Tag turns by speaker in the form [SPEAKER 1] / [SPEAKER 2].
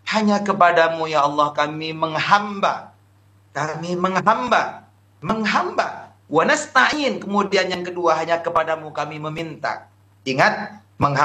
[SPEAKER 1] Hanya kepadamu ya Allah kami menghamba. Kami menghamba. Menghamba. Wa nasta'in. Kemudian yang kedua, hanya kepadamu kami meminta. Ingat,